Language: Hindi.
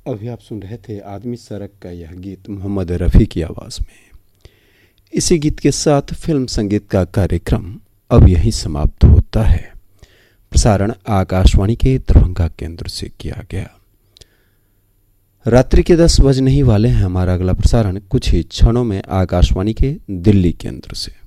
अभी आप सुन रहे थे आदमी सड़क का यह गीत मोहम्मद रफ़ी की आवाज़ में। इसी गीत के साथ फिल्म संगीत का कार्यक्रम अब यहीं समाप्त होता है। प्रसारण आकाशवाणी के दरभंगा केंद्र से किया गया। रात्रि के 10 बजने ही वाले हैं। हमारा अगला प्रसारण कुछ ही क्षणों में आकाशवाणी के दिल्ली केंद्र से।